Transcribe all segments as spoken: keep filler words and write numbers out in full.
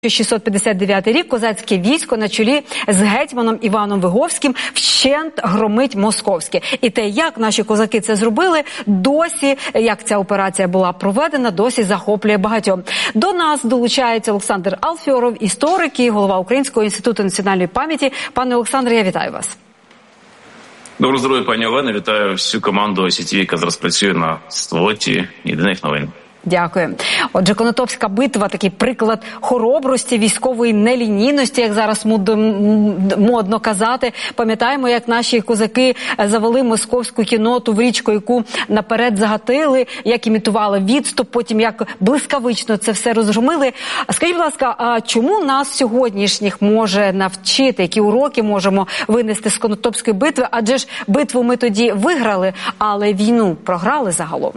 шістсот п'ятдесят дев'ятий рік козацьке військо на чолі з гетьманом Іваном Виговським вщент громить московське. І те, як наші козаки це зробили, досі, як ця операція була проведена, досі захоплює багатьом. До нас долучається Олександр Алфьоров, історик і голова Українського інституту національної пам'яті. Пане Олександре, я вітаю вас. Доброго здоров'я, пані Олена. Вітаю всю команду Ой Сі Ті Ві, яка зараз працює на столоті єдиних новин. Дякую. Отже, Конотопська битва – такий приклад хоробрості, військової нелінійності, як зараз модно казати. Пам'ятаємо, як наші козаки завели московську кінноту в річку, яку наперед загатили, як імітували відступ, потім як блискавично це все розгромили. Скажіть, будь ласка, а чому нас сьогоднішніх може навчити, які уроки можемо винести з Конотопської битви? Адже ж битву ми тоді виграли, але війну програли загалом.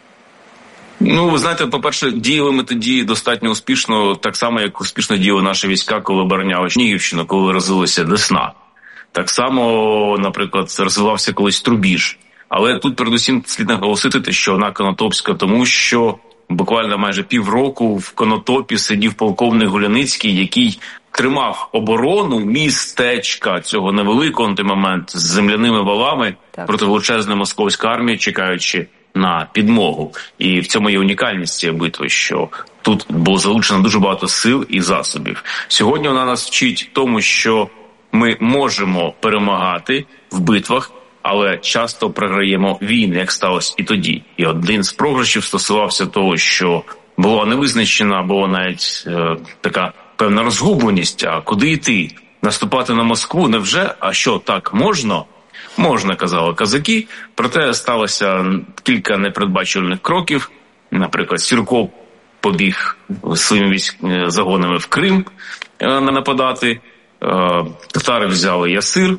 Ну, ви знаєте, по-перше, діяли ми тоді достатньо успішно, так само, як успішно діяли наші війська, коли обороняли Чернігівщину, коли розвилася Десна. Так само, наприклад, розвивався колись Трубіж. Але тут передусім слід наголосити, що вона Конотопська, тому що буквально майже півроку в Конотопі сидів полковник Гуляницький, який тримав оборону містечка цього невеликого на той момент з земляними валами так. проти величезної московської армії, чекаючи на підмогу. І в цьому є унікальність цієї битви, що тут було залучено дуже багато сил і засобів. Сьогодні вона нас вчить тому, що ми можемо перемагати в битвах, але часто програємо війни, як сталося і тоді. І один з програшів стосувався того, що була невизначена, була навіть е, така певна розгубленість, а куди йти? Наступати на Москву? Невже? А що, так можна? Можна, казали козаки, проте сталося кілька непередбачуваних кроків. Наприклад, Сірко побіг своїми військ... загонами в Крим нападати, татари взяли Ясир,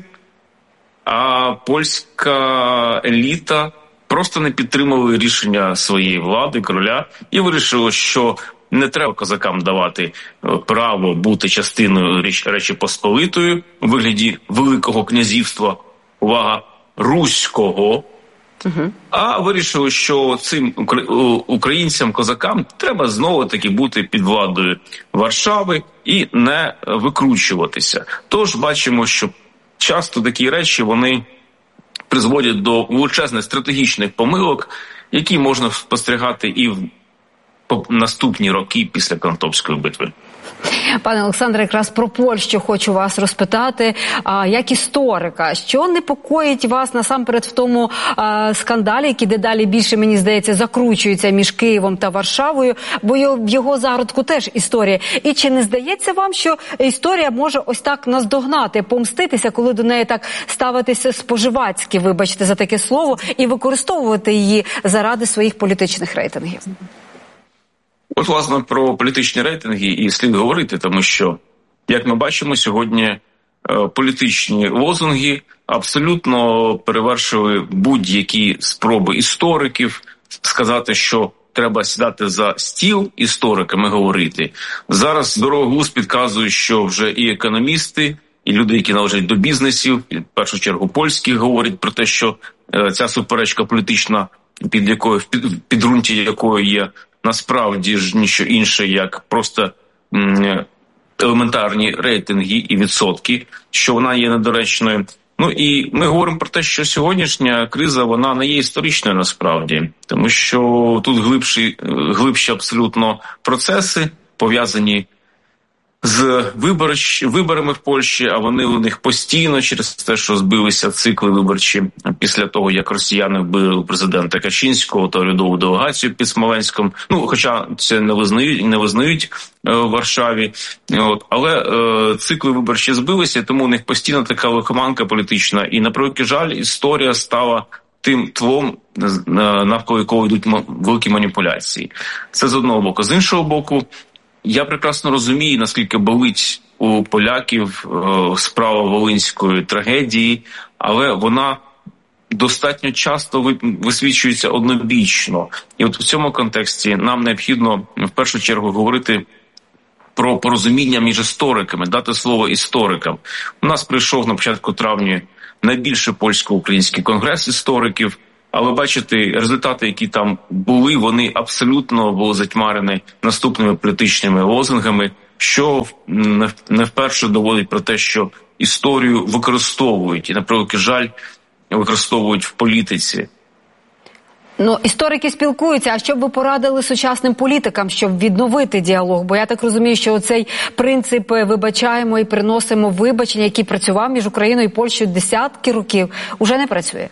а польська еліта просто не підтримали рішення своєї влади, короля, і вирішили, що не треба козакам давати право бути частиною Речі Посполитої у вигляді Великого князівства, увага, руського, uh-huh. а вирішили, що цим українцям, козакам треба знову-таки бути під владою Варшави і не викручуватися. Тож бачимо, що часто такі речі, вони призводять до величезних стратегічних помилок, які можна спостерігати і в наступні роки після Конотопської битви. Пане Олександре, якраз про Польщу хочу вас розпитати, а, як історика. Що непокоїть вас насамперед в тому а, скандалі, який дедалі більше, мені здається, закручується між Києвом та Варшавою, бо в його зародку теж історія. І чи не здається вам, що історія може ось так наздогнати, помститися, коли до неї так ставитися споживацьки, вибачте за таке слово, і використовувати її заради своїх політичних рейтингів? От, власне, про політичні рейтинги і слід говорити, тому що, як ми бачимо, сьогодні політичні лозунги абсолютно перевершили будь-які спроби істориків сказати, що треба сідати за стіл істориками говорити. Зараз здоровий глузд підказує, що вже і економісти, і люди, які належать до бізнесів, в першу чергу польські, говорять про те, що ця суперечка політична, під якою, в підґрунті якої є насправді ж ніщо інше, як просто м, елементарні рейтинги і відсотки, що вона є недоречною. Ну і ми говоримо про те, що сьогоднішня криза, вона не є історичною насправді, тому що тут глибші, глибші абсолютно процеси, пов'язані з виборч, виборами в Польщі, а вони у них постійно через те, що збилися цикли виборчі після того, як росіяни вбили президента Качинського та урядову делегацію під Смоленськом. Ну, хоча це не визнають, не визнають е, в Варшаві. От, але е, цикли виборчі збилися, тому у них постійно така лихоманка політична. І, на превеликий жаль, історія стала тим тлом, навколо якого йдуть великі маніпуляції. Це з одного боку. З іншого боку, я прекрасно розумію, наскільки болить у поляків е, справа волинської трагедії, але вона достатньо часто висвічується однобічно. І от в цьому контексті нам необхідно в першу чергу говорити про порозуміння між істориками, дати слово історикам. У нас прийшов на початку травня найбільший польсько-український конгрес істориків, але бачите, результати, які там були, вони абсолютно були затьмарені наступними політичними лозунгами, що не вперше доводить про те, що історію використовують, і, на превеликий жаль, використовують в політиці. Ну, історики спілкуються, а що б ви порадили сучасним політикам, щоб відновити діалог? Бо я так розумію, що цей принцип «вибачаємо і приносимо вибачення», який працював між Україною і Польщею десятки років, уже не працює.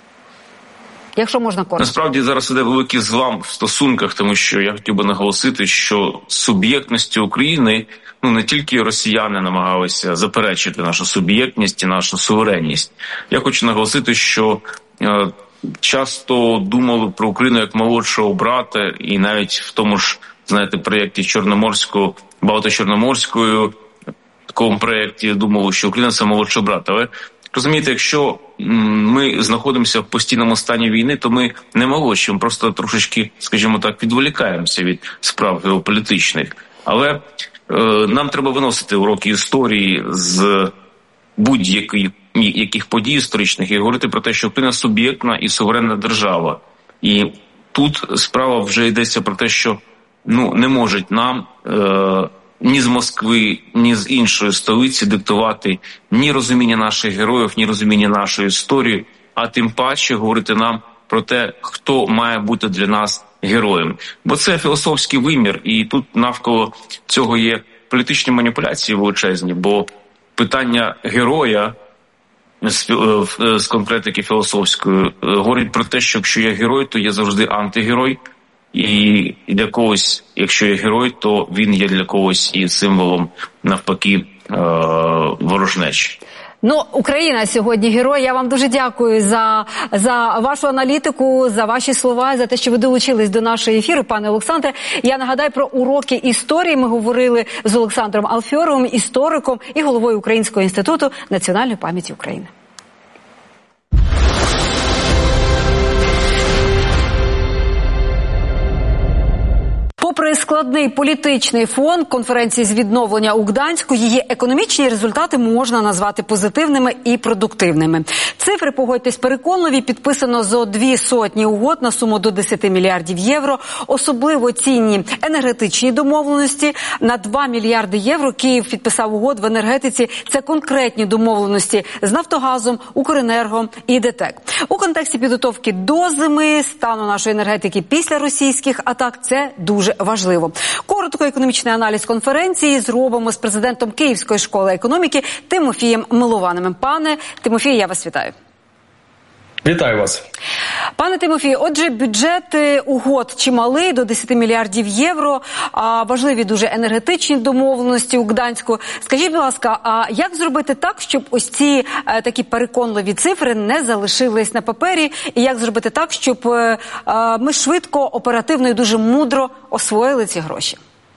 Якщо можна коротко. Насправді зараз іде великий злам в стосунках, тому що я хотів би наголосити, що суб'єктності України, ну не тільки росіяни намагалися заперечити нашу суб'єктність і нашу суверенність. Я хочу наголосити, що е, часто думали про Україну як молодшого брата, і навіть в тому ж, знаєте, проєкті Чорноморського, Балто-Чорноморською, такому проєкті думали, що Україна – це молодший брат. Але розумієте, якщо ми знаходимося в постійному стані війни, то ми не молодші, ми просто трошечки, скажімо так, відволікаємося від справ геополітичних. Але е, нам треба виносити уроки історії з будь-яких яких подій історичних і говорити про те, що Україна суб'єктна і суверенна держава. І тут справа вже йдеться про те, що ну не можуть нам е, ні з Москви, ні з іншої столиці диктувати ні розуміння наших героїв, ні розуміння нашої історії, а тим паче говорити нам про те, хто має бути для нас героєм. Бо це філософський вимір, і тут навколо цього є політичні маніпуляції величезні, бо питання героя з, з конкретики філософської говорить про те, що якщо я герой, то я завжди антигерой. І для когось, якщо є герой, то він є для когось і символом, навпаки, ворожнечі. Ну, Україна сьогодні герой. Я вам дуже дякую за, за вашу аналітику, за ваші слова, за те, що ви долучились до нашого ефіру, пане Олександре. Я нагадаю про уроки історії. Ми говорили з Олександром Алфьоровим, істориком і головою Українського інституту національної пам'яті України. Попри складний політичний фон конференції з відновлення у Гданську, її економічні результати можна назвати позитивними і продуктивними. Цифри, погодьтесь, переконливі, підписано зо дві сотні угод на суму до десяти мільярдів євро. Особливо цінні енергетичні домовленості. На два мільярди євро Київ підписав угод в енергетиці. Це конкретні домовленості з Нафтогазом, Укренерго і ДТЕК. У контексті підготовки до зими, стану нашої енергетики після російських атак, це дуже важливо. Коротко економічний аналіз конференції зробимо з президентом Київської школи економіки Тимофієм Милованим. Пане Тимофію, я вас вітаю. Вітаю вас. Пане Тимофію, отже, бюджет угод чималий, до десяти мільярдів євро, а важливі дуже енергетичні домовленості у Гданську. Скажіть, будь ласка, а як зробити так, щоб ось ці е, такі переконливі цифри не залишились на папері, і як зробити так, щоб е, е, ми швидко, оперативно і дуже мудро освоїли ці гроші?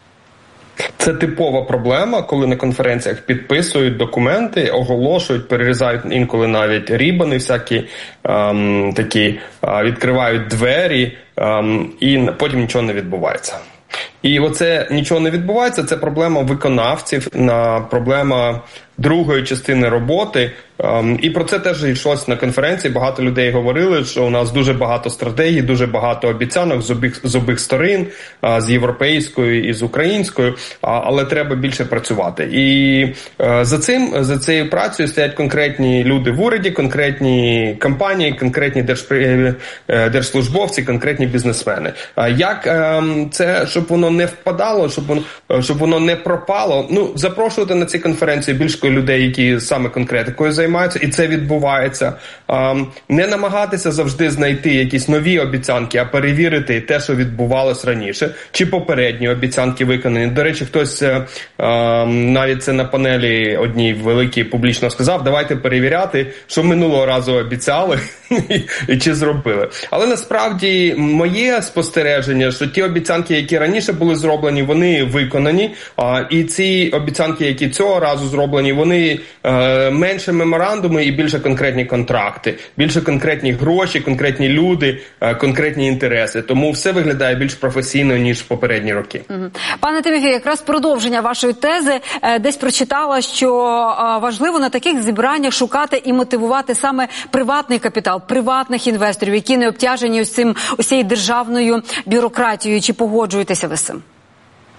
Це типова проблема, коли на конференціях підписують документи, оголошують, перерізають інколи навіть рібани всякі, ем, такі, е, відкривають двері, ем, і потім нічого не відбувається. І оце нічого не відбувається, це проблема виконавців, на проблема другої частини роботи. І про це теж йшлося на конференції. Багато людей говорили, що у нас дуже багато стратегій, дуже багато обіцянок з обох, з обох сторін, з європейською і з українською, але треба більше працювати. І за цим, за цією працею стоять конкретні люди в уряді, конкретні компанії, конкретні держ- держслужбовці, конкретні бізнесмени. Як це, щоб воно не впадало, щоб воно, щоб воно не пропало? Ну, запрошувати на ці конференції більш людей, які саме конкретикою займаються, і це відбувається. Не намагатися завжди знайти якісь нові обіцянки, а перевірити те, що відбувалось раніше, чи попередні обіцянки виконані. До речі, хтось навіть це на панелі одній великій публічно сказав, давайте перевіряти, що минулого разу обіцяли і чи зробили. Але насправді моє спостереження, що ті обіцянки, які раніше були зроблені, вони виконані, і ці обіцянки, які цього разу зроблені, вони е, менше меморандуми і більше конкретні контракти, більше конкретні гроші, конкретні люди, е, конкретні інтереси. Тому все виглядає більш професійно, ніж в попередні роки. Угу. Пане Тимофію, якраз продовження вашої тези. Е, десь прочитала, що е, важливо на таких зібраннях шукати і мотивувати саме приватний капітал, приватних інвесторів, які не обтяжені ось цим, ось цією державною бюрократією. Чи погоджуєтеся ви з цим?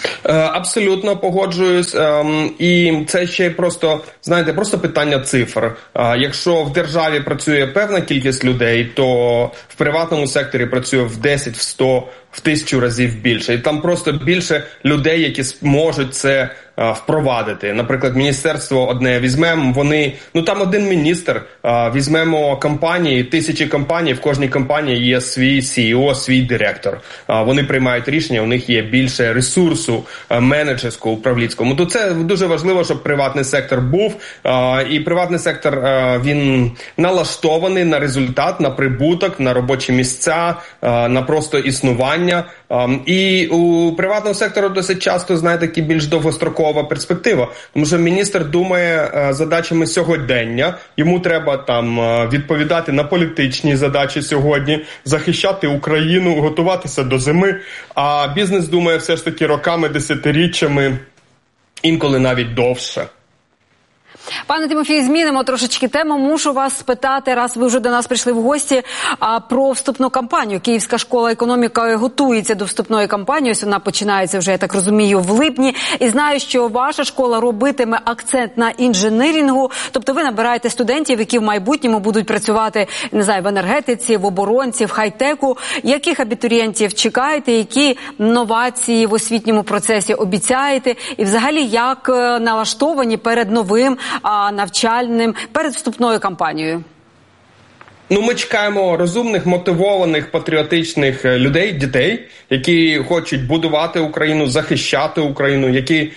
Абсолютно погоджуюсь. І це ще просто, знаєте, просто питання цифр. Якщо в державі працює певна кількість людей, то в приватному секторі працює в десять, в сто, в тисячу разів більше. І там просто більше людей, які можуть це впровадити. Наприклад, міністерство одне візьмемо, вони, ну там один міністр, візьмемо компанії, тисячі компаній, в кожній компанії є свій сі і о, свій директор. Вони приймають рішення, у них є більше ресурсу менеджерського, управлінського. То це дуже важливо, щоб приватний сектор був. І приватний сектор, він налаштований на результат, на прибуток, на робочі місця, на просто існування. І у приватного сектору досить часто, знаєте, такі більш довгострокова перспектива. Тому що міністр думає задачами сьогодення, йому треба там відповідати на політичні задачі сьогодні, захищати Україну, готуватися до зими, а бізнес думає все ж таки роками, десятиріччями, інколи навіть довше. Пане Тимофію, змінимо трошечки тему. Мушу вас спитати, раз ви вже до нас прийшли в гості, а про вступну кампанію. Київська школа економіки готується до вступної кампанії. Ось вона починається вже, я так розумію, в липні. І знаю, що ваша школа робитиме акцент на інженерінгу. Тобто ви набираєте студентів, які в майбутньому будуть працювати, не знаю, в енергетиці, в оборонці, в хай-теку. Яких абітурієнтів чекаєте? Які новації в освітньому процесі обіцяєте? І взагалі, як налаштовані перед новим а навчальним, перед вступною кампанією? Ну, ми чекаємо розумних, мотивованих, патріотичних людей, дітей, які хочуть будувати Україну, захищати Україну, які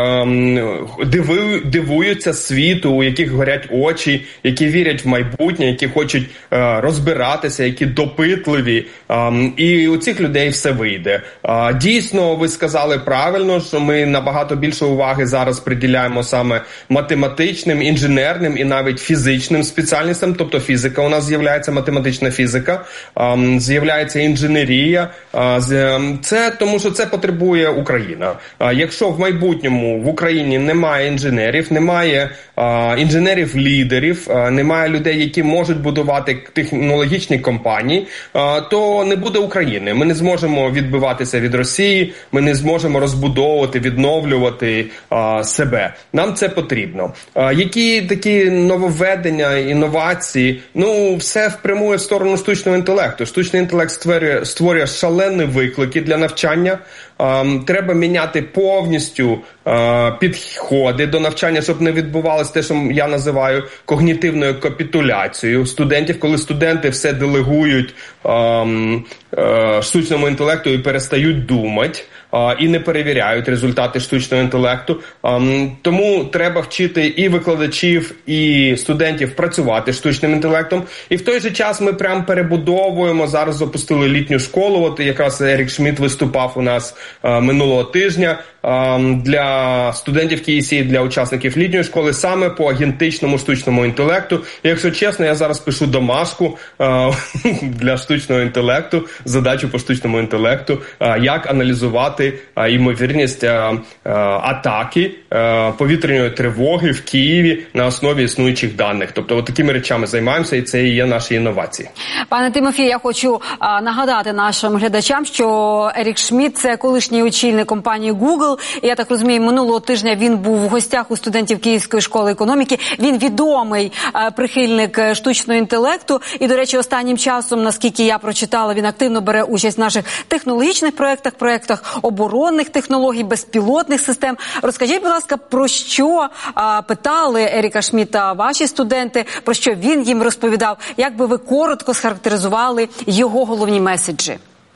е, диви, дивуються світу, у яких горять очі, які вірять в майбутнє, які хочуть е, розбиратися, які допитливі. Е, і у цих людей все вийде. Е, дійсно, ви сказали правильно, що ми набагато більше уваги зараз приділяємо саме математичним, інженерним і навіть фізичним спеціальностям, тобто фізика у нас з'являється. З'являється математична фізика, з'являється інженерія. Це тому, що це потребує Україна. Якщо в майбутньому в Україні немає інженерів, немає інженерів-лідерів, немає людей, які можуть будувати технологічні компанії, то не буде України. Ми не зможемо відбиватися від Росії, ми не зможемо розбудовувати, відновлювати себе. Нам це потрібно. Які такі нововведення, інновації? Ну, все впрямує в сторону штучного інтелекту. Штучний інтелект створює, створює шалені виклики для навчання. Um, треба міняти повністю uh, підходи до навчання, щоб не відбувалося те, що я називаю когнітивною капітуляцією студентів, коли студенти все делегують um, uh, штучному інтелекту і перестають думати. І не перевіряють результати штучного інтелекту. Тому треба вчити і викладачів, і студентів працювати штучним інтелектом. І в той же час ми прям перебудовуємо, зараз запустили літню школу, от якраз Ерік Шмідт виступав у нас минулого тижня для студентів КІ Сі, для учасників літньої школи, саме по агентичному штучному інтелекту. І, якщо чесно, я зараз пишу домашку для штучного інтелекту, задачу по штучному інтелекту, як аналізувати ймовірність атаки повітряної тривоги в Києві на основі існуючих даних. Тобто, от такими речами займаємося, і це і є наші інновації. Пане Тимофію, я хочу а, нагадати нашим глядачам, що Ерік Шмідт – це колишній очільник компанії Google. І, я так розумію, минулого тижня він був в гостях у студентів Київської школи економіки. Він відомий а, прихильник штучного інтелекту. І, до речі, останнім часом, наскільки я прочитала, він активно бере участь в наших технологічних проєктах, проєктах оборонних технологій, безпілотних систем. Розкажіть, будь ласка, про що а, питали Еріка Шмідта ваші студенти, про що він їм розповідав? Як би ви коротко схарактеризували його головні меседжі?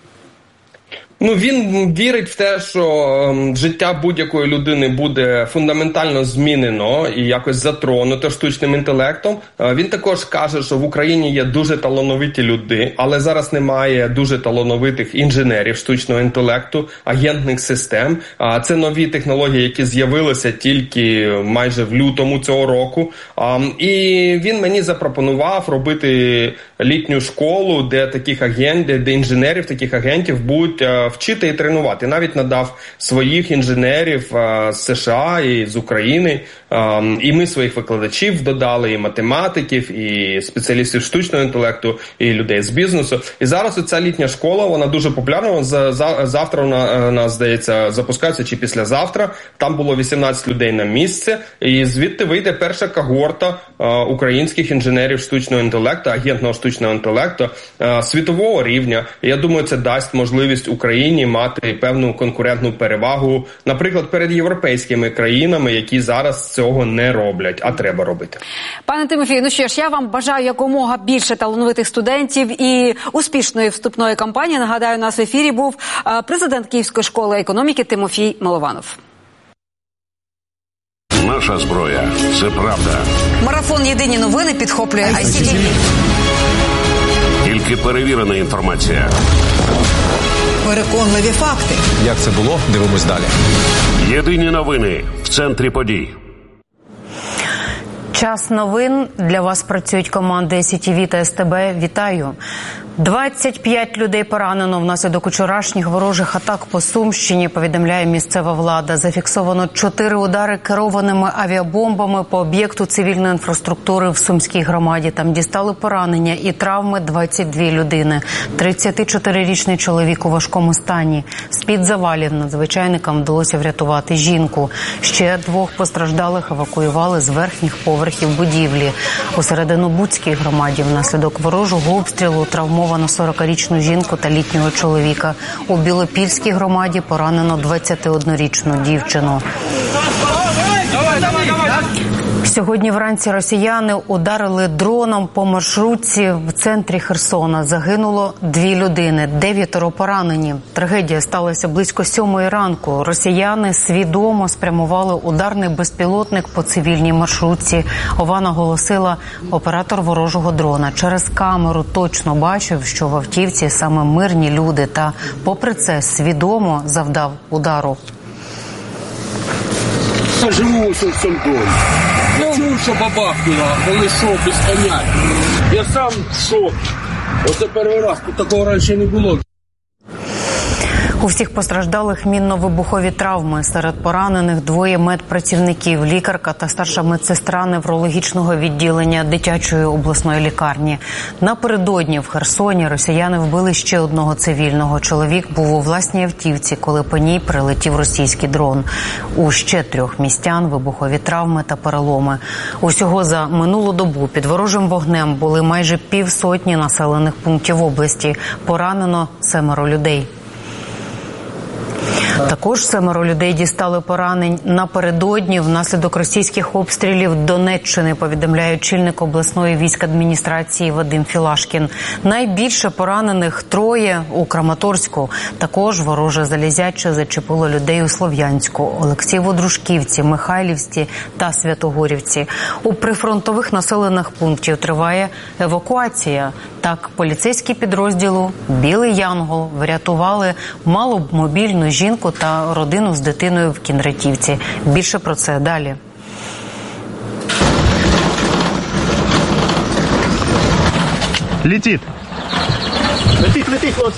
Ну, він вірить в те, що ем, життя будь-якої людини буде фундаментально змінено і якось затронуто штучним інтелектом. Е, він також каже, що в Україні є дуже талановиті люди, але зараз немає дуже талановитих інженерів штучного інтелекту, агентних систем. А це нові технології, які з'явилися тільки майже в лютому цього року. А, і він мені запропонував робити літню школу, де таких агентів, де інженерів, таких агентів будуть вчити і тренувати. Навіть надав своїх інженерів з США і з України. І ми своїх викладачів додали, і математиків, і спеціалістів штучного інтелекту, і людей з бізнесу. І зараз ця літня школа, вона дуже популярна. Завтра вона, вона, здається, запускається, чи післязавтра. Там було вісімнадцять людей на місце. І звідти вийде перша когорта українських інженерів штучного інтелекту, агентного штучного інтелекту світового рівня. І я думаю, це дасть можливість Україні мати певну конкурентну перевагу, наприклад, перед європейськими країнами, які зараз цього не роблять, а треба робити. Пане Тимофію, ну що ж, я вам бажаю якомога більше талановитих студентів і успішної вступної кампанії. Нагадаю, у нас в ефірі був президент Київської школи економіки Тимофій Милованов. Наша зброя – це правда. Марафон «Єдині новини» підхоплює ай сі ті ві. Тільки перевірена інформація. Переконливі факти. Як це було? Дивимось далі. Єдині новини в центрі подій. Час новин. Для вас працюють команди ай сі ті ві та ес те бе. Вітаю. двадцять п'ять людей поранено внаслідок вчорашніх ворожих атак по Сумщині, повідомляє місцева влада. Зафіксовано чотири удари керованими авіабомбами по об'єкту цивільної інфраструктури в Сумській громаді. Там дістали поранення і травми двадцять дві людини. тридцятичотирирічний чоловік у важкому стані. З-під завалів надзвичайникам вдалося врятувати жінку. Ще двох постраждалих евакуювали з верхніх поверхів будівлі. У Серединобудській громаді внаслідок ворожого обстрілу травмовано сорокарічну жінку та літнього чоловіка. У Білопільській громаді поранено двадцятиоднорічну дівчину. Сьогодні вранці росіяни ударили дроном по маршрутці в центрі Херсона. Загинуло дві людини, дев'ятеро поранені. Трагедія сталася близько сьомої ранку. Росіяни свідомо спрямували ударний безпілотник по цивільній маршрутці. ОВА наголосила, оператор ворожого дрона через камеру точно бачив, що в автівці саме мирні люди та, попри це, свідомо завдав удару. Я живу ось в цьому домі. Я чув, що бабахнуло, коли шов без поняття. Я сам в шокі. Оце перший раз, тут такого раніше не було. У всіх постраждалих мінно-вибухові травми. Серед поранених двоє медпрацівників, лікарка та старша медсестра неврологічного відділення дитячої обласної лікарні. Напередодні в Херсоні росіяни вбили ще одного цивільного. Чоловік був у власній автівці, коли по ній прилетів російський дрон. У ще трьох містян вибухові травми та переломи. Усього за минулу добу під ворожим вогнем були майже півсотні населених пунктів області. Поранено семеро людей. Також семеро людей дістали поранень напередодні внаслідок російських обстрілів Донеччини, повідомляє очільник обласної військадміністрації Вадим Філашкін. Найбільше поранених троє у Краматорську. Також вороже залізяче зачепило людей у Слов'янську, Олексієво-Дружківці, Михайлівці та Святогорівці. У прифронтових населених пунктів триває евакуація. Так, поліцейські підрозділу «Білий Янгол» врятували маломобільну жінку та родину з дитиною в Кінратівці. Більше про це далі. Летить. Летить, летить, хлопці.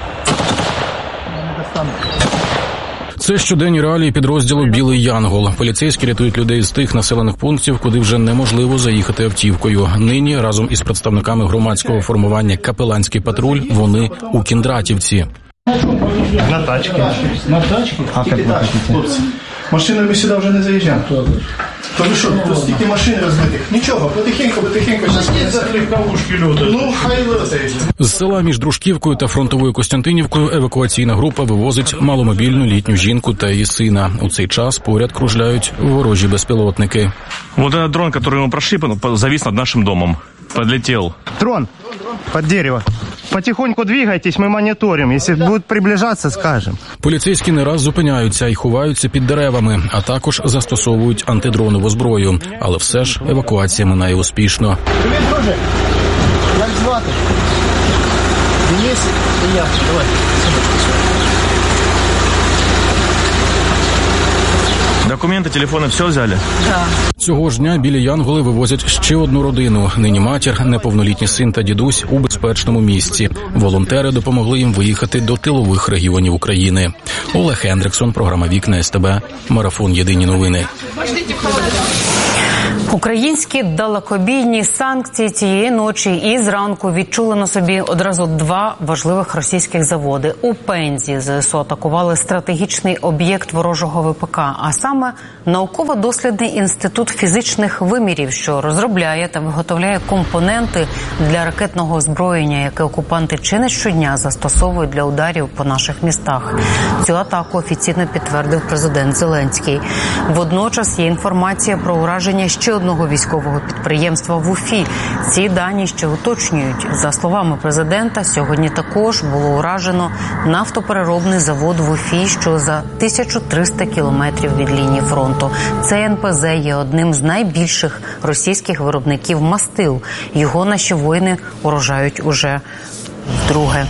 Це щоденні реалії підрозділу «Білий Янгол». Поліцейські рятують людей з тих населених пунктів, куди вже неможливо заїхати автівкою. Нині разом із представниками громадського формування «Капеланський патруль» вони у Кіндратівці. На тачке. На тачке? А как вы хотите? Машинами сюди вже не заїжджаємо. То ви що, тут стільки машин розбитих? Нічого, потихеньку, потихеньку. Ну, хай летить. З села між Дружківкою та фронтовою Костянтинівкою евакуаційна група вивозить маломобільну літню жінку та її сина. У цей час поряд кружляють ворожі безпілотники. Вот этот дрон, который мы прошли, завис над нашим домом. Подлетел. Дрон, под дерево. Потихоньку двигайтесь, ми моніторимо. Якщо будуть приближатися, скажемо. Поліцейські не раз зупиняються і ховаються під деревами, а також застосовують антидронову зброю. Але все ж евакуація минає успішно. Привіт, друже. Як звати? Денис і я. Давай. Документы, телефоны, все взяли? Да. Цього ж дня білі янголи вивозять ще одну родину. Нині матір, неповнолітній син та дідусь у безпечному місці. Волонтери допомогли їм виїхати до тилових регіонів України. Олег Хендриксон, програма «Вікна СТБ», марафон «Єдині новини». Українські далекобійні санкції цієї ночі і зранку відчули на собі одразу два важливих російських заводи. У Пензі ЗСУ атакували стратегічний об'єкт ворожого ВПК, а саме науково-дослідний інститут фізичних вимірів, що розробляє та виготовляє компоненти для ракетного озброєння, яке окупанти чи не щодня застосовують для ударів по наших містах. Цю атаку офіційно підтвердив президент Зеленський. Водночас є інформація про ураження ще одного військового підприємства в Уфі. Ці дані ще уточнюють. За словами президента, сьогодні також було уражено нафтопереробний завод в Уфі, що за тисячу триста кілометрів від лінії фронту. Цей ен пе зет є одним з найбільших російських виробників мастил. Його наші воїни уражають уже вдруге.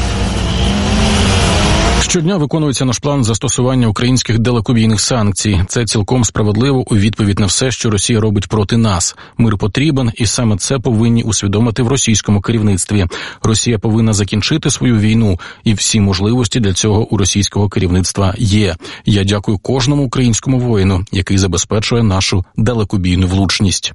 Щодня виконується наш план застосування українських далекобійних санкцій. Це цілком справедливо у відповідь на все, що Росія робить проти нас. Мир потрібен, і саме це повинні усвідомити в російському керівництві. Росія повинна закінчити свою війну, і всі можливості для цього у російського керівництва є. Я дякую кожному українському воїну, який забезпечує нашу далекобійну влучність.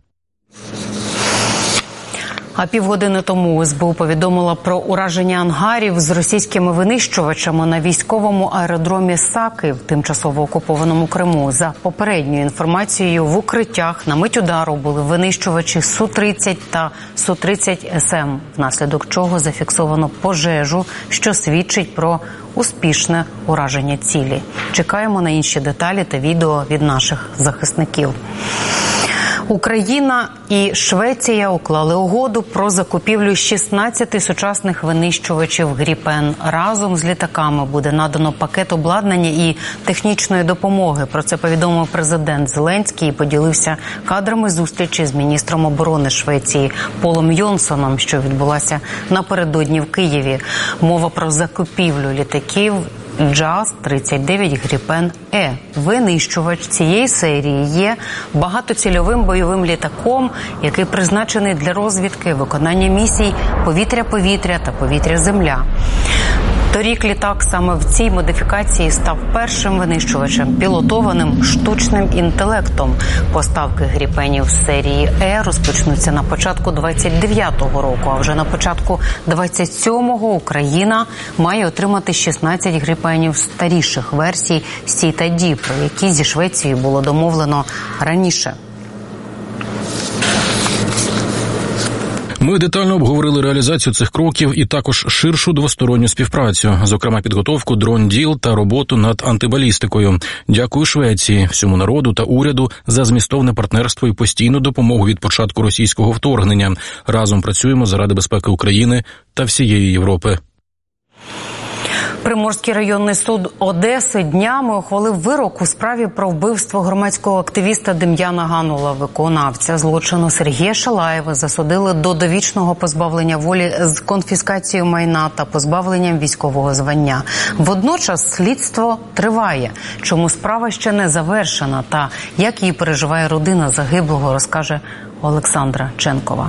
А півгодини тому ес бе у повідомила про ураження ангарів з російськими винищувачами на військовому аеродромі Саки в тимчасово окупованому Криму. За попередньою інформацією, в укриттях на мить удару були винищувачі Су тридцять та Су тридцять ес ем, внаслідок чого зафіксовано пожежу, що свідчить про успішне ураження цілі. Чекаємо на інші деталі та відео від наших захисників. Україна і Швеція уклали угоду про закупівлю шістнадцяти сучасних винищувачів «Гріпен». Разом з літаками буде надано пакет обладнання і технічної допомоги. Про це повідомив президент Зеленський і поділився кадрами зустрічі з міністром оборони Швеції Полом Йонсоном, що відбулася напередодні в Києві. Мова про закупівлю літаків Джаз тридцять дев'ять Гріпен Е. Винищувач цієї серії є багатоцільовим бойовим літаком, який призначений для розвідки, виконання місій повітря-повітря та повітря-земля. Торік літак саме в цій модифікації став першим винищувачем, пілотованим штучним інтелектом. Поставки гріпенів серії Е розпочнуться на початку двадцять дев'ятого року, а вже на початку двадцять сьомого Україна має отримати шістнадцять гріпенів старіших версій Сі та Ді, про які зі Швецією було домовлено раніше. Ми детально обговорили реалізацію цих кроків і також ширшу двосторонню співпрацю, зокрема підготовку дрон-діл та роботу над антибалістикою. Дякую Швеції, всьому народу та уряду за змістовне партнерство і постійну допомогу від початку російського вторгнення. Разом працюємо заради безпеки України та всієї Європи. Приморський районний суд Одеси днями ухвалив вирок у справі про вбивство громадського активіста Дем'яна Ганула. Виконавця злочину Сергія Шалаєва засудили до довічного позбавлення волі з конфіскацією майна та позбавленням військового звання. Водночас слідство триває. Чому справа ще не завершена та як її переживає родина загиблого, розкаже Олександра Ченкова.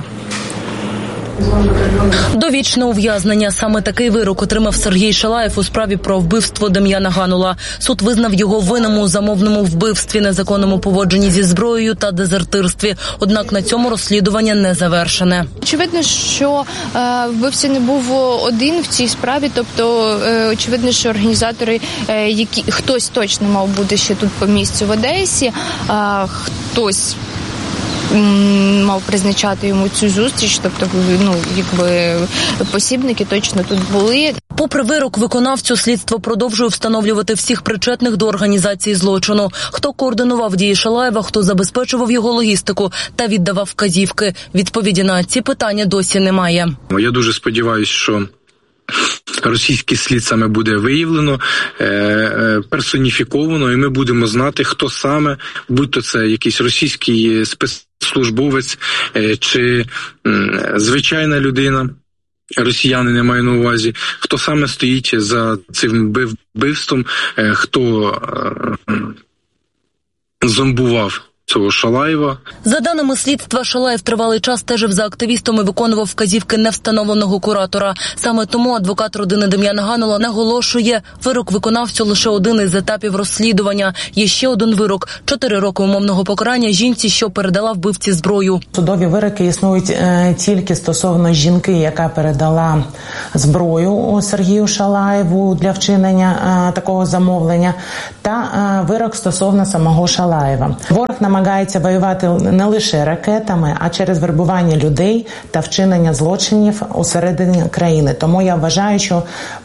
Довічне ув'язнення. Саме такий вирок отримав Сергій Шалаєв у справі про вбивство Дем'яна Ганула. Суд визнав його винним у замовному вбивстві, незаконному поводженні зі зброєю та дезертирстві. Однак на цьому розслідування не завершене. Очевидно, що е, вбивця не був один в цій справі. Тобто, е, очевидно, що організатори, е, які хтось точно мав бути ще тут по місцю в Одесі, е, хтось мав призначати йому цю зустріч, тобто, ну, якби посібники точно тут були. Попри вирок виконавцю, слідство продовжує встановлювати всіх причетних до організації злочину. Хто координував дії Шалаєва, хто забезпечував його логістику та віддавав вказівки. Відповіді на ці питання досі немає. Я дуже сподіваюся, що російський слід саме буде виявлено, персоніфіковано, і ми будемо знати, хто саме, будь-то це якийсь російський спецслужбовець чи звичайна людина, росіяни не маю на увазі, хто саме стоїть за цим вбивством, хто зомбував цього Шалаєва. За даними слідства, Шалаєв тривалий час стежив за активістом і виконував вказівки невстановленого куратора. Саме тому адвокат родини Дем'яна Ганула наголошує, вирок виконавцю лише один із етапів розслідування. Є ще один вирок – чотири роки умовного покарання жінці, що передала вбивці зброю. Судові вироки існують е, тільки стосовно жінки, яка передала зброю Сергію Шалаєву для вчинення е, такого замовлення, та е, вирок стосовно самого Шалаєва. Ворог намагається воювати не лише ракетами, а через вербування людей та вчинення злочинів усередині країни. Тому я вважаю, що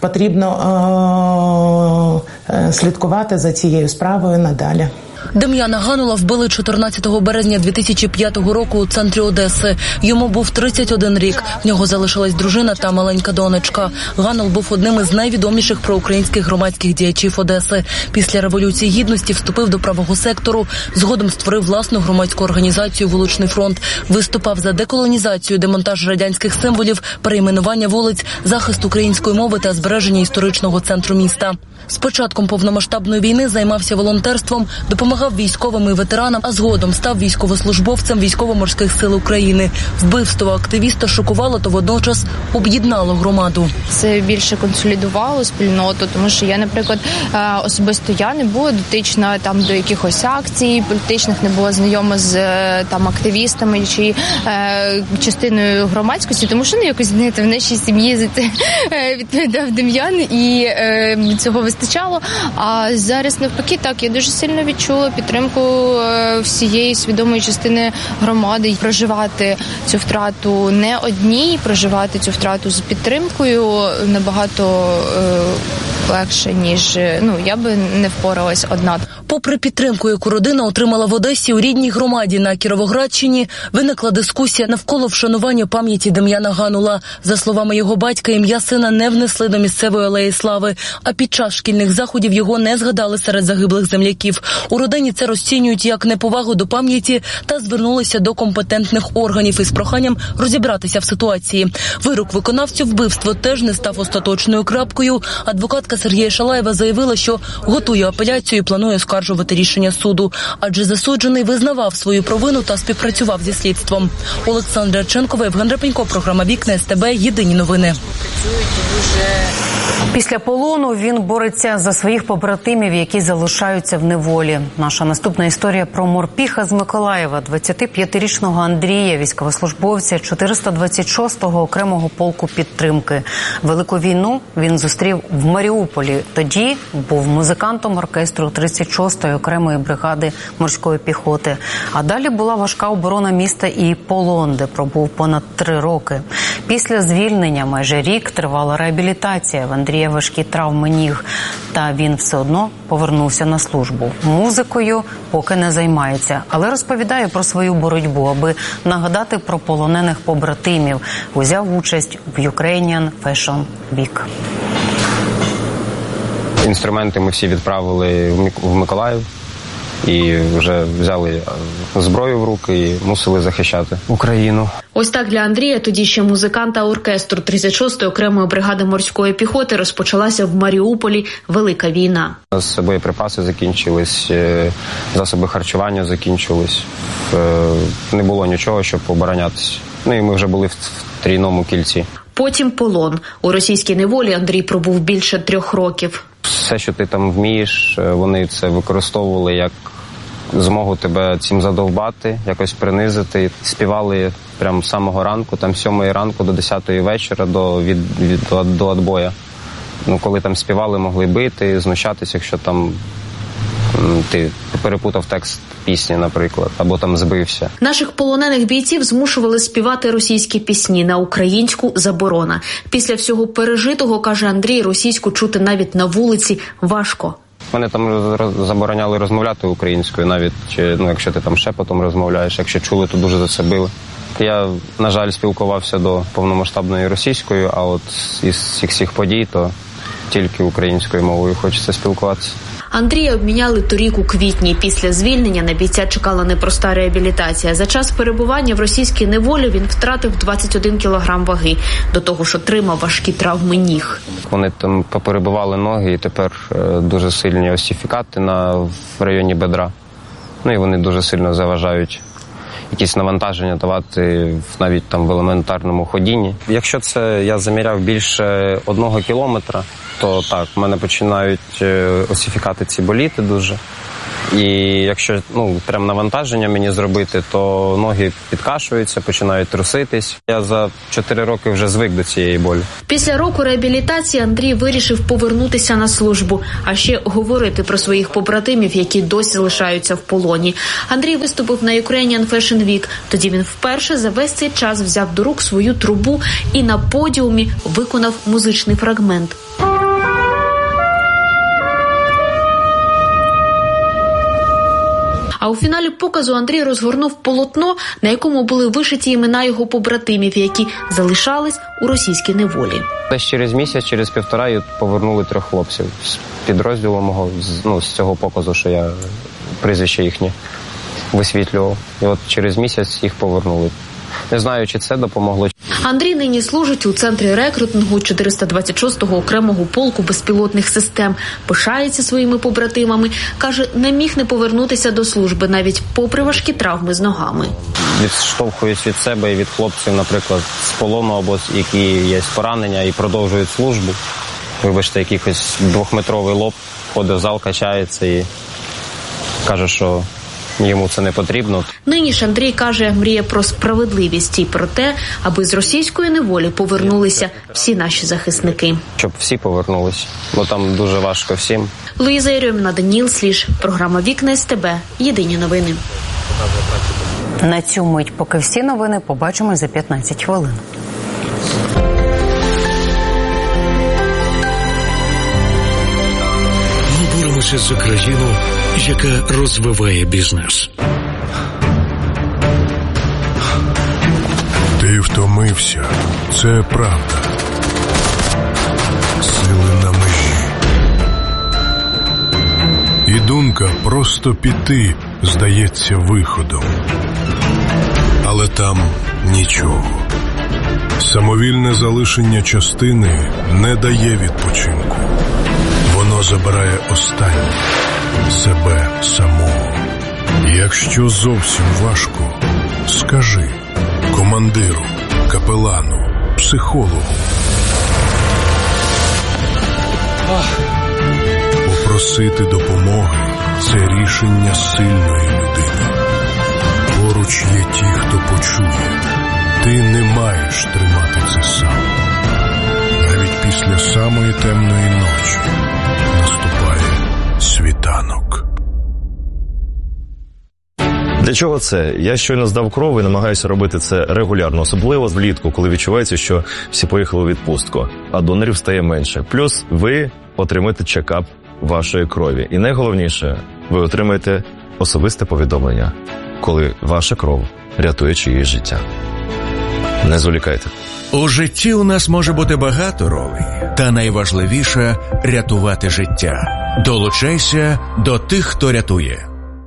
потрібно е- слідкувати за цією справою надалі. Дем'яна Ганула вбили чотирнадцятого березня дві тисячі п'ятого року у центрі Одеси. Йому був тридцять один рік. В нього залишилась дружина та маленька донечка. Ганул був одним із найвідоміших проукраїнських громадських діячів Одеси. Після Революції Гідності вступив до правого сектору. Згодом створив власну громадську організацію «Вуличний фронт». Виступав за деколонізацію, демонтаж радянських символів, перейменування вулиць, захист української мови та збереження історичного центру міста. З початком повномасштабної війни займався волонтерством, допомагав військовим і ветеранам, а згодом став військовослужбовцем Військово-морських сил України. Вбивство активіста шокувало, то водночас об'єднало громаду. Це більше консолідувало спільноту, тому що я, наприклад, особисто я не була дотична там до якихось акцій політичних, не була знайома з там активістами чи е, частиною громадськості, тому що ну якось знаєте, в нашій сім'ї за це відповідав Дем'ян, і е, цього вистачало. А зараз навпаки, так, я дуже сильно відчула підтримку всієї свідомої частини громади. Проживати цю втрату не одній, проживати цю втрату з підтримкою набагато е, легше, ніж ну я би не впоралась одна. Попри підтримку, яку родина отримала в Одесі, у рідній громаді на Кіровоградщині виникла дискусія навколо вшанування пам'яті Дем'яна Ганула. За словами його батька, ім'я сина не внесли до місцевої алеї слави, а під час шкільних заходів його не згадали серед загиблих земляків. У родині це розцінюють як неповагу до пам'яті та звернулися до компетентних органів із проханням розібратися в ситуації. Вирок виконавцю вбивства теж не став остаточною крапкою. Адвокатка Сергія Шалаєва заявила, що готує апеляцію і планує оскаржувати рішення суду, адже засуджений визнавав свою провину та співпрацював зі слідством. Олександра Ченкова, Євген Репенько, програма «Вікна СТБ», єдині новини. Після полону він бореться за своїх побратимів, які залишаються в неволі. Наша наступна історія про морпіха з Миколаєва, двадцятип'ятирічного Андрія, військовослужбовця чотириста двадцять шостого окремого полку підтримки. Велику війну він зустрів в Маріуполі. Тоді був музикантом оркестру тридцять шостої окремої бригади морської піхоти. А далі була важка оборона міста і полон, де пробув понад три роки. Після звільнення майже рік тривала реабілітація. В Андрія важкі травми ніг, та він все одно повернувся на службу. Музикою поки не займається, але розповідає про свою боротьбу, аби нагадати про полонених побратимів. Узяв участь в Ukrainian Fashion Week. Інструменти ми всі відправили в Миколаїв і вже взяли зброю в руки і мусили захищати Україну. Ось так для Андрія, тоді ще музиканта оркестру тридцять шостої окремої бригади морської піхоти, розпочалася в Маріуполі велика війна. У нас боєприпаси закінчились, засоби харчування закінчились, не було нічого, щоб оборонятися. Ну і ми вже були в трійному кільці. Потім полон. У російській неволі Андрій пробув більше трьох років. Все, що ти там вмієш, вони це використовували як змогу тебе цим задовбати, якось принизити. Співали прямо з самого ранку, там з сьомої ранку до десятої вечора, до, від, від, до, до отбоя. Ну, коли там співали, могли бити, знущатися, якщо там ти перепутав текст пісні, наприклад, або там збився. Наших полонених бійців змушували співати російські пісні, на українську заборона. Після всього пережитого, каже Андрій, російську чути навіть на вулиці важко. Мене там забороняли розмовляти українською, навіть чи, ну, якщо ти там шепотом розмовляєш, якщо чули, то дуже за це били. Я, на жаль, спілкувався до повномасштабної російською, а от із всіх всіх подій, то тільки українською мовою хочеться спілкуватися. Андрія обміняли торік у квітні. Після звільнення на бійця чекала непроста реабілітація. За час перебування в російській неволі він втратив двадцять один кілограм ваги. До того ж отримав важкі травми ніг. Вони там поперебивали ноги і тепер дуже сильні остіфікати на, в районі бедра. Ну і вони дуже сильно заважають якісь навантаження давати навіть там в елементарному ходінні. Якщо це я заміряв більше одного кілометра, то так, в мене починають осифікати ці боліти дуже. І якщо ну, прям навантаження мені зробити, то ноги підкашуються, починають труситись. Я за чотири роки вже звик до цієї болі. Після року реабілітації Андрій вирішив повернутися на службу, а ще говорити про своїх побратимів, які досі лишаються в полоні. Андрій виступив на Ukrainian Fashion Week. Тоді він вперше за весь цей час взяв до рук свою трубу і на подіумі виконав музичний фрагмент. А у фіналі показу Андрій розгорнув полотно, на якому були вишиті імена його побратимів, які залишались у російській неволі. Десь через місяць, через півтора повернули трьох хлопців з підрозділу мого, ну, з цього показу, що я прізвище їхнє висвітлював. І от через місяць їх повернули. Не знаю, чи це допомогло. Андрій нині служить у центрі рекрутингу чотириста двадцять шостого окремого полку безпілотних систем. Пишається своїми побратимами. Каже, не міг не повернутися до служби, навіть попри важкі травми з ногами. Відштовхуюсь від себе і від хлопців, наприклад, з полону або які є поранення і продовжують службу. Вибачте, якийсь двохметровий лоб, ходить в зал, качається і каже, що йому це не потрібно. Нині ж Андрій каже, мріє про справедливість і про те, аби з російської неволі повернулися всі наші захисники. Щоб всі повернулись, бо там дуже важко всім. Луїза Єрьоміна, Даніл Сліж. Програма «Вікна СТБ». Єдині новини. На цю мить, поки всі новини, побачимо за п'ятнадцять хвилин. Ми боремося за країну, яка розвиває бізнес. Ти втомився. Це правда. Сили на межі. І думка просто піти здається виходом. Але там нічого. Самовільне залишення частини не дає відпочинку. Воно забирає останнє – себе самого. Якщо зовсім важко, скажи командиру, капелану, психологу. Попросити допомоги – це рішення сильної людини. Поруч є ті, хто почує. Ти не маєш тримати це сам. Навіть після самої темної ночі наступає світанок. Для чого це? Я щойно здав кров і намагаюся робити це регулярно, особливо влітку, коли відчувається, що всі поїхали у відпустку, а донорів стає менше. Плюс ви отримаєте чекап вашої крові. І найголовніше, ви отримаєте особисте повідомлення, коли ваша кров рятує чиєсь життя. Не зволікайте. У житті у нас може бути багато ролей, та найважливіше – рятувати життя. Долучайся до тих, хто рятує.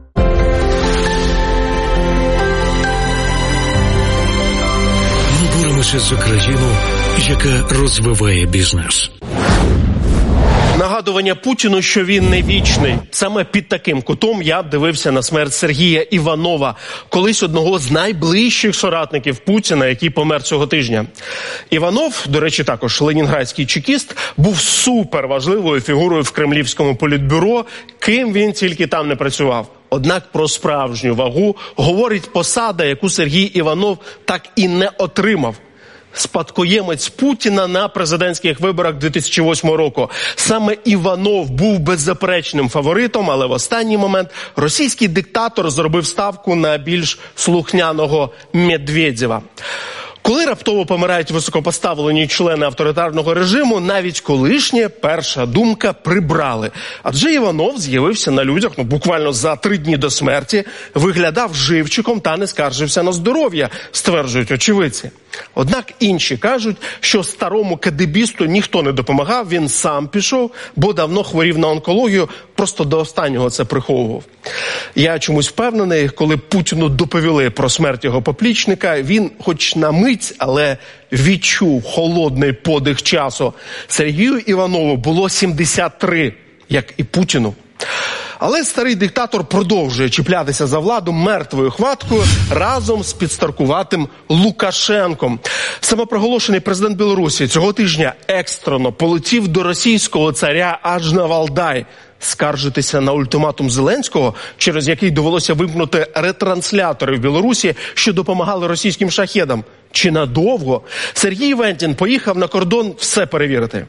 Ми боремося за країну, яка розвиває бізнес. Нагадування Путіну, що він не вічний. Саме під таким кутом я дивився на смерть Сергія Іванова, колись одного з найближчих соратників Путіна, який помер цього тижня. Іванов, до речі, також ленінградський чекіст, був суперважливою фігурою в кремлівському політбюро, ким він тільки там не працював. Однак про справжню вагу говорить посада, яку Сергій Іванов так і не отримав. Спадкоємець Путіна на президентських виборах дві тисячі восьмого року. Саме Іванов був беззаперечним фаворитом, але в останній момент російський диктатор зробив ставку на більш слухняного Медведєва. Коли раптово помирають високопоставлені члени авторитарного режиму, навіть колишнє перша думка прибрали. Адже Іванов з'явився на людях, ну буквально за три дні до смерті, виглядав живчиком та не скаржився на здоров'я, стверджують очевидці. Однак інші кажуть, що старому кадебісту ніхто не допомагав, він сам пішов, бо давно хворів на онкологію, просто до останнього це приховував. Я чомусь впевнений, коли Путіну доповіли про смерть його поплічника, він хоч на мить, але відчув холодний подих часу. Сергію Іванову було сімдесят три, як і Путіну. Але старий диктатор продовжує чіплятися за владу мертвою хваткою разом з підстаркуватим Лукашенком. Самопроголошений президент Білорусі цього тижня екстрено полетів до російського царя аж на Валдай скаржитися на ультиматум Зеленського, через який довелося вимкнути ретранслятори в Білорусі, що допомагали російським шахедам. Чи надовго? Сергій Вентін поїхав на кордон все перевірити.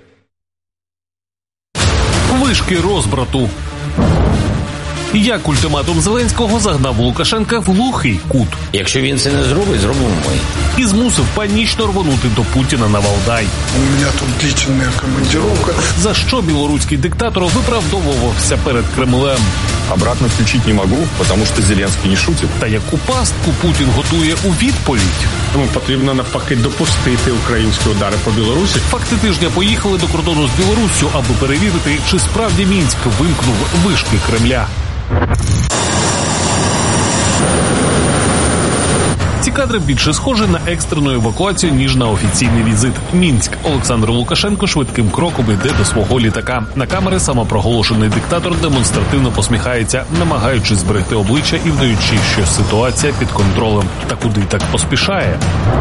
Вишки розбрату. Як ультиматум Зеленського загнав Лукашенка в глухий кут. Якщо він це не зробить, зробимо ми. І змусив панічно рвонути до Путіна на Валдай. У мене тут длительна командировка. За що білоруський диктатор виправдовувався перед Кремлем. Обратно включить не могу, потому що Зеленський не шутить. Та яку пастку Путін готує у відповідь. Тому потрібно навпаки допустити українські удари по Білорусі. Факти тижня поїхали до кордону з Білоруссю, аби перевірити, чи справді Мінськ вимкнув вишки Кремля. Ці кадри більше схожі на екстрену евакуацію, ніж на офіційний візит. Мінськ. Олександр Лукашенко швидким кроком йде до свого літака. На камери самопроголошений диктатор демонстративно посміхається, намагаючись зберегти обличчя і вдаючи, що ситуація під контролем. Та куди так поспішає?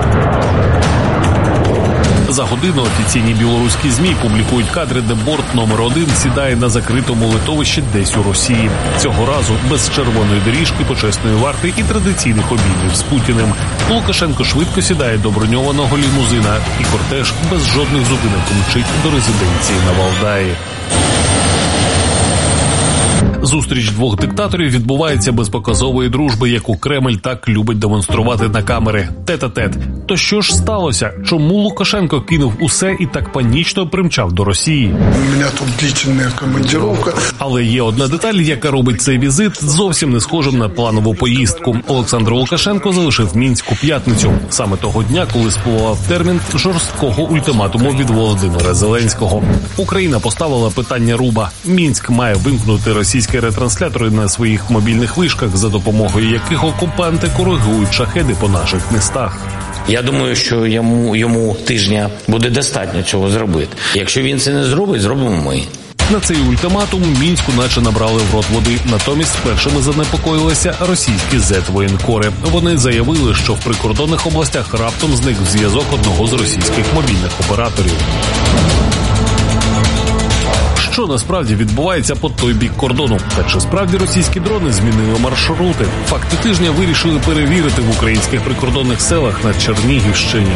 За годину офіційні білоруські ЗМІ публікують кадри, де борт номер один сідає на закритому литовищі десь у Росії. Цього разу без червоної доріжки, почесної варти і традиційних обіймів з Путіним. Лукашенко швидко сідає до броньованого лімузина, і кортеж без жодних зупинок мчить до резиденції на Валдаї. Зустріч двох диктаторів відбувається без показової дружби, яку Кремль так любить демонструвати на камери. Тет-а-тет. То що ж сталося? Чому Лукашенко кинув усе і так панічно примчав до Росії? У мене тут длительна командировка. Але є одна деталь, яка робить цей візит зовсім не схожим на планову поїздку. Олександр Лукашенко залишив Мінськ у п'ятницю. Саме того дня, коли спливав термін жорсткого ультиматуму від Володимира Зеленського. Україна поставила питання руба. Мінськ має вимкнути російські ретранслятори на своїх мобільних вишках, за допомогою яких окупанти коригують шахеди по наших містах. Я думаю, що йому, йому тижня буде достатньо цього зробити. Якщо він це не зробить, зробимо ми. На цей ультиматум Мінську наче набрали в рот води. Натомість першими занепокоїлися російські зет-воєнкори. Вони заявили, що в прикордонних областях раптом зник зв'язок одного з російських мобільних операторів. Що насправді відбувається по той бік кордону? Та чи справді російські дрони змінили маршрути? Факти тижня вирішили перевірити в українських прикордонних селах на Чернігівщині.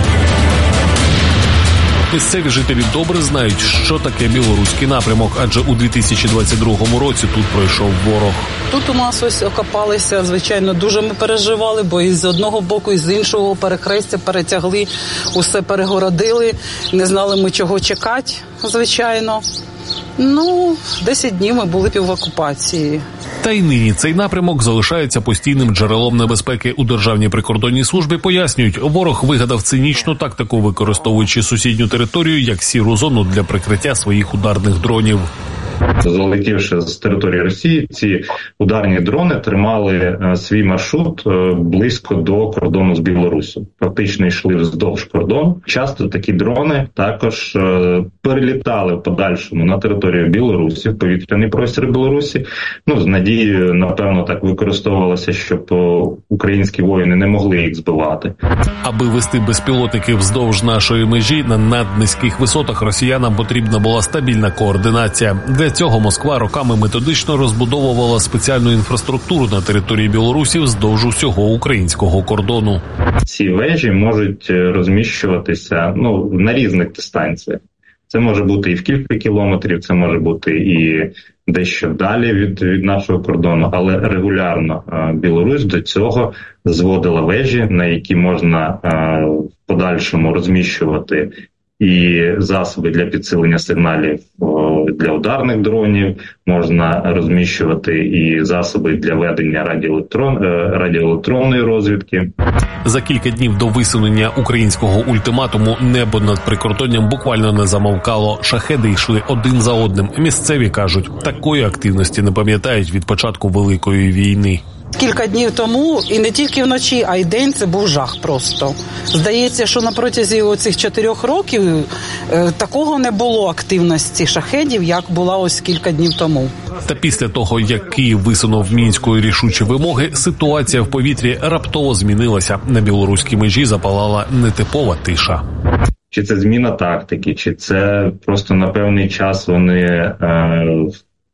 Місцеві жителі добре знають, що таке білоруський напрямок, адже у дві тисячі двадцять другому році тут пройшов ворог. Тут у нас ось окопалися, звичайно, дуже ми переживали, бо і з одного боку, і з іншого перехрестя перетягли, усе перегородили, не знали ми чого чекати, звичайно. Ну, десять днів ми були в окупації. Та й нині цей напрямок залишається постійним джерелом небезпеки. У Державній прикордонній службі пояснюють, ворог вигадав цинічну тактику, використовуючи сусідню територію як сіру зону для прикриття своїх ударних дронів. Залетівши з території Росії, ці ударні дрони тримали свій маршрут близько до кордону з Білоруссю. Фактично йшли вздовж кордону. Часто такі дрони також перелітали в подальшому на територію Білорусі, в повітряний простір Білорусі. Ну, з надією, напевно, так використовувалося, щоб українські воїни не могли їх збивати. Аби вести безпілотники вздовж нашої межі на наднизьких висотах, росіянам потрібна була стабільна координація. Для цього Москва роками методично розбудовувала спеціальну інфраструктуру на території Білорусі вздовж усього українського кордону. Ці вежі можуть розміщуватися ну, на різних дистанціях. Це може бути і в кілька кілометрів, це може бути і дещо далі від, від нашого кордону, але регулярно Білорусь до цього зводила вежі, на які можна в подальшому розміщувати і засоби для підсилення сигналів для ударних дронів, можна розміщувати і засоби для ведення радіоелектрон... радіоелектронної розвідки. За кілька днів до висунення українського ультиматуму небо над прикордонням буквально не замовкало. Шахеди йшли один за одним. Місцеві кажуть, такої активності не пам'ятають від початку Великої війни. Кілька днів тому, і не тільки вночі, а й день, це був жах просто. Здається, що на протязі оцих чотирьох років е, такого не було активності шахедів, як була ось кілька днів тому. Та після того, як Київ висунув Мінську рішучі вимоги, ситуація в повітрі раптово змінилася. На білоруській межі запалала нетипова тиша. Чи це зміна тактики, чи це просто на певний час вони е,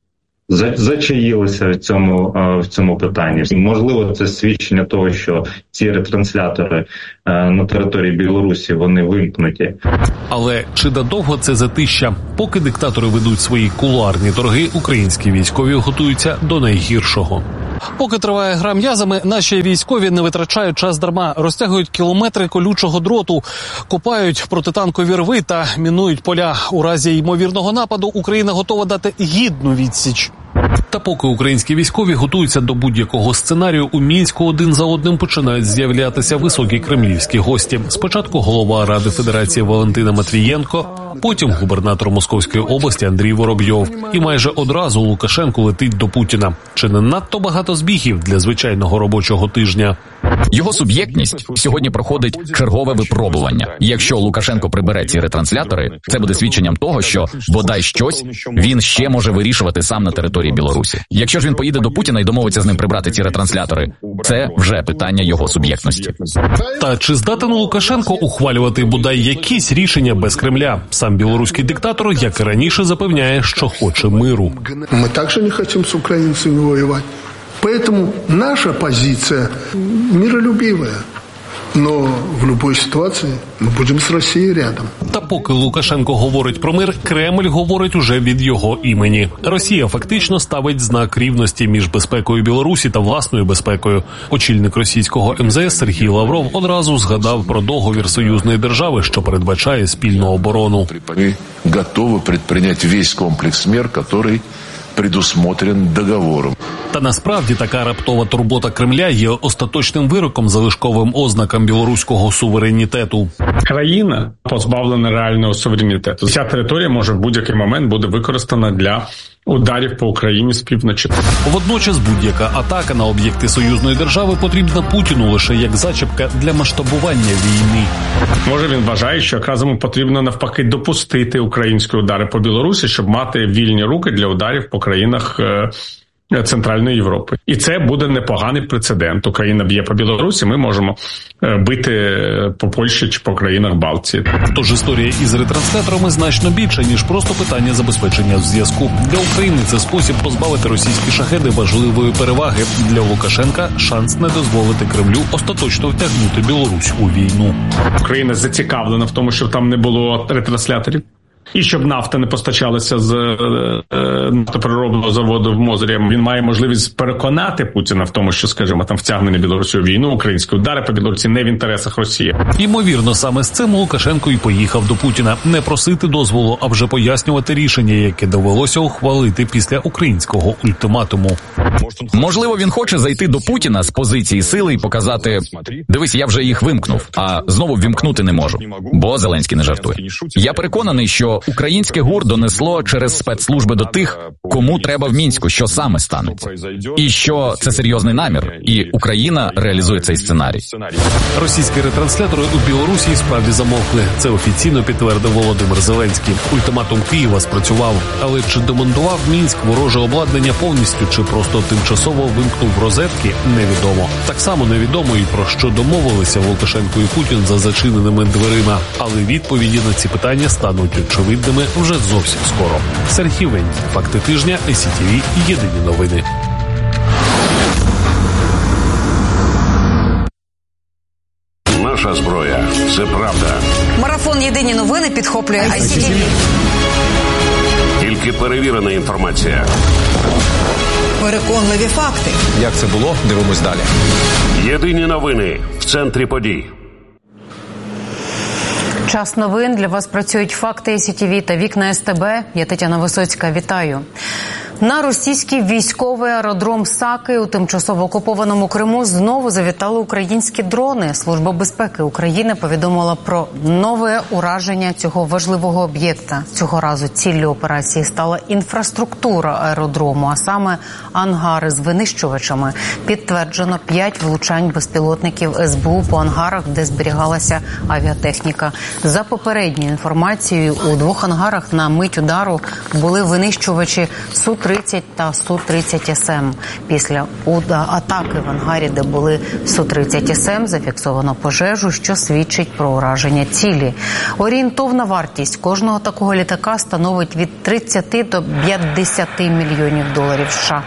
зачаїлися в цьому, е, в цьому питанні. Можливо, це свідчення того, що ці ретранслятори е, на території Білорусі, вони вимкнуті. Але чи надовго це затища? Поки диктатори ведуть свої кулуарні торги, українські військові готуються до найгіршого. Поки триває гра м'язами, наші військові не витрачають час дарма, розтягують кілометри колючого дроту, копають протитанкові рви та мінують поля. У разі ймовірного нападу Україна готова дати гідну відсіч. Та поки українські військові готуються до будь-якого сценарію, у Мінську один за одним починають з'являтися високі кремлівські гості. Спочатку голова Ради Федерації Валентина Матвієнко, потім губернатор Московської області Андрій Воробйов. І майже одразу Лукашенко летить до Путіна. Чи не надто багато збігів для звичайного робочого тижня? Його суб'єктність сьогодні проходить чергове випробування. Якщо Лукашенко прибере ці ретранслятори, це буде свідченням того, що бодай щось він ще може вирішувати сам на території Білорусі. Якщо ж він поїде до Путіна і домовиться з ним прибрати ці ретранслятори, це вже питання його суб'єктності. Та чи здатен Лукашенко ухвалювати бодай якісь рішення без Кремля? Сам білоруський диктатор, як і раніше, запевняє, що хоче миру. Ми також не хочемо з українцями воювати. Поэтому наша позиция миролюбивая. Но в любой ситуации мы будем с Россией рядом. Та поки Лукашенко говорить про мир, Кремль говорить уже від його імені. Росія фактично ставить знак рівності між безпекою Білорусі та власною безпекою. Очільник російського ем зе ес Сергій Лавров одразу згадав про договір союзної держави, що передбачає спільну оборону. Ми готові предприйняти весь комплекс мер, який предусмотрен договором. Та насправді така раптова турбота Кремля є остаточним вироком, залишковим ознаком білоруського суверенітету. Країна позбавлена реального суверенітету. Ця територія може в будь-який момент буде використана для ударів по Україні з півночі. Водночас будь-яка атака на об'єкти союзної держави потрібна Путіну лише як зачіпка для масштабування війни. Може він вважає, що якраз йому потрібно навпаки допустити українські удари по Білорусі, щоб мати вільні руки для ударів по країнах Центральної Європи. І це буде непоганий прецедент. Україна б'є по Білорусі, ми можемо бити по Польщі чи по країнах Балтії. Тож історія із ретрансляторами значно більше, ніж просто питання забезпечення зв'язку. Для України це спосіб позбавити російські шахеди важливої переваги. Для Лукашенка шанс не дозволити Кремлю остаточно втягнути Білорусь у війну. Україна зацікавлена в тому, щоб там не було ретрансляторів. І щоб нафта не постачалася з е, нафтопереробного заводу в Мозирі, він має можливість переконати Путіна в тому, що, скажімо, там втягнення Білорусі у війну, українські удари по Білорусі не в інтересах Росії. Ймовірно, саме з цим Лукашенко і поїхав до Путіна. Не просити дозволу, а вже пояснювати рішення, яке довелося ухвалити після українського ультиматуму. Можливо, він хоче зайти до Путіна з позиції сили і показати: дивись, я вже їх вимкнув, а знову ввімкнути не можу, бо Зеленський не жартує. Я переконаний, що українське ГУР донесло через спецслужби до тих, кому треба в Мінську, що саме станеться. І що це серйозний намір, і Україна реалізує цей сценарій. Російські ретранслятори у Білорусі і справді замовкли. Це офіційно підтвердив Володимир Зеленський. Ультиматум Києва спрацював. Але чи демонтував Мінськ вороже обладнання повністю, чи просто тимчасово вимкнув розетки, невідомо. Так само невідомо і про що домовилися Лукашенко і Путін за зачиненими дверима. Але відповіді на ці питання стануть очевидними вже зовсім скоро. Сергій Вень, факти тижня, ай сі ті ві, єдині новини. Наша зброя – це правда. Марафон «Єдині новини» підхоплює ай сі ті ві. Тільки перевірена інформація. Переконливі факти. Як це було? Дивимось далі. Єдині новини в центрі подій. Час новин. Для вас працюють факти ай сі ті ві та вікна ес те бе. Я Тетяна Висоцька. Вітаю. На російський військовий аеродром Саки у тимчасово окупованому Криму знову завітали українські дрони. Служба безпеки України повідомила про нове ураження цього важливого об'єкта. Цього разу ціллю операції стала інфраструктура аеродрому, а саме ангари з винищувачами. Підтверджено п'ять влучань безпілотників ес бе у по ангарах, де зберігалася авіатехніка. За попередньою інформацією, у двох ангарах на мить удару були винищувачі Су тридцять та Су тридцять ес ем. Після атаки в ангарі, де були Су тридцять ес ем, зафіксовано пожежу, що свідчить про ураження цілі. Орієнтовна вартість кожного такого літака становить від тридцяти до п'ятдесяти мільйонів доларів США.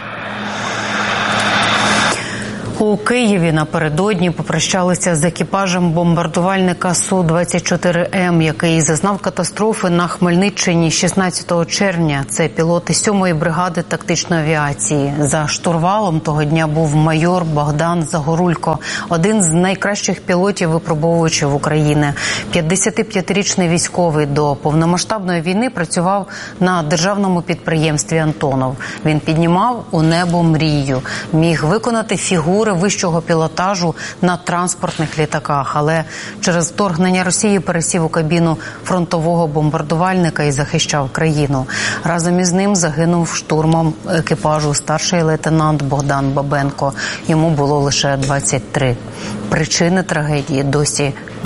У Києві напередодні попрощалися з екіпажем бомбардувальника Су двадцять чотири ем, який зазнав катастрофи на Хмельниччині шістнадцятого червня. Це пілоти сьомої бригади тактичної авіації. За штурвалом того дня був майор Богдан Загорулько, один з найкращих пілотів-випробовувачів України. п'ятдесятип'ятирічний військовий до повномасштабної війни працював на державному підприємстві «Антонов». Він піднімав у небо мрію, міг виконати фігури вищого пілотажу на транспортних літаках, але через вторгнення Росії пересів у кабіну фронтового бомбардувальника і захищав країну. Разом із ним загинув штурмом екіпажу старший лейтенант Богдан Бабенко. Йому було лише двадцять три. Причини трагедії досі